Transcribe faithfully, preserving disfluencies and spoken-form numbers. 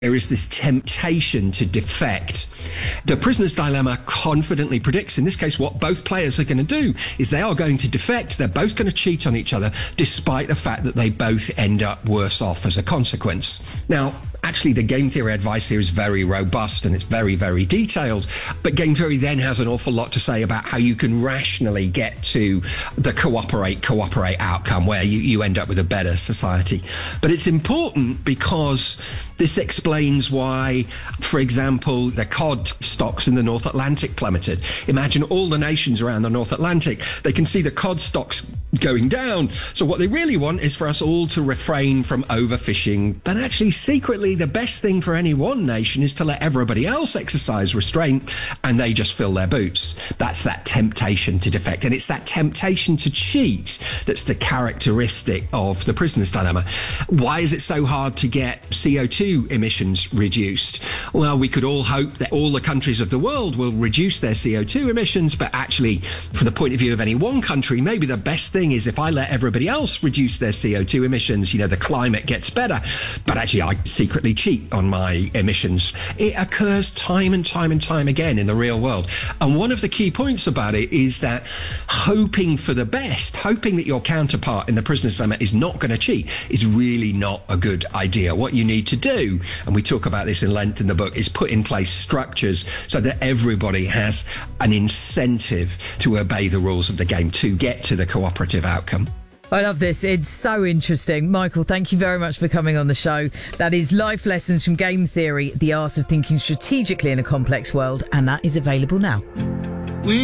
There is this temptation to defect. The prisoner's dilemma confidently predicts, in this case, what both players are going to do is they are going to defect. They're both going to cheat on each other, despite the fact that they both end up worse off as a consequence. Now, actually, the game theory advice here is very robust and it's very, very detailed. But game theory then has an awful lot to say about how you can rationally get to the cooperate, cooperate outcome where you, you end up with a better society. But it's important because this explains why, for example, the cod stocks in the North Atlantic plummeted. Imagine all the nations around the North Atlantic. They can see the cod stocks going down. So what they really want is for us all to refrain from overfishing. But actually, secretly, the best thing for any one nation is to let everybody else exercise restraint and they just fill their boots. That's that temptation to defect. And it's that temptation to cheat that's the characteristic of the prisoner's dilemma. Why is it so hard to get C O two emissions reduced? Well, we could all hope that all the countries of the world will reduce their C O two emissions, but actually, from the point of view of any one country, maybe the best thing is if I let everybody else reduce their C O two emissions, you know, the climate gets better. But actually, I secretly cheat on my emissions. It occurs time and time and time again in the real world. And one of the key points about it is that hoping for the best, hoping that your counterpart in the prisoner's dilemma is not going to cheat, is really not a good idea. What you need to do, and we talk about this in length in the book, is put in place structures so that everybody has an incentive to obey the rules of the game to get to the cooperative outcome. I love this. It's so interesting. Michael, thank you very much for coming on the show. That is Life Lessons from Game Theory, The Art of Thinking Strategically in a Complex World, and that is available now.